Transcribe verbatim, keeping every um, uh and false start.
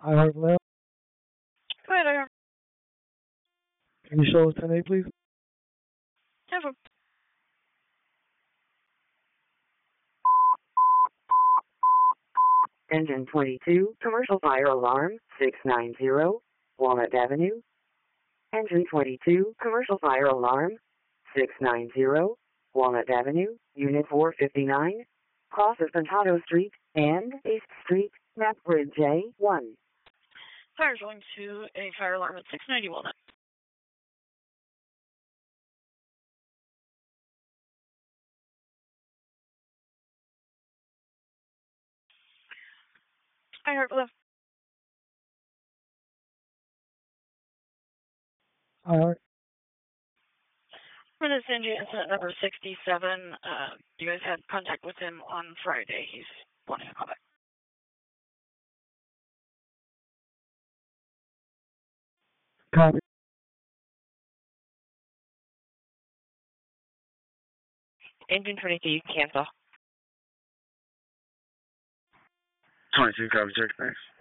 I heard left. Go ahead, I heard. Can you show us ten eight, please? Have a Engine twenty-two, commercial fire alarm, six nine zero, Walnut Avenue. Engine twenty-two, commercial fire alarm, six nine zero, Walnut Avenue, Unit four fifty-nine, cross of Pentado Street and East Street, map grid J one. fire's going to a fire alarm at six ninety Walnut. I heard left. I heard. I'm going to send you incident number sixty-seven. Uh, you guys had contact with him on Friday. He's wanting a callback. Copy. Engine twenty-two, cancel. twenty-two, copy, check, thanks.